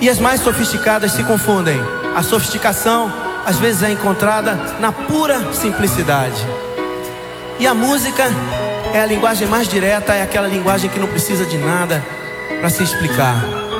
e as mais sofisticadas se confundem. A sofisticação às vezes é encontrada na pura simplicidade. E a música é a linguagem mais direta, é aquela linguagem que não precisa de nada para se explicar.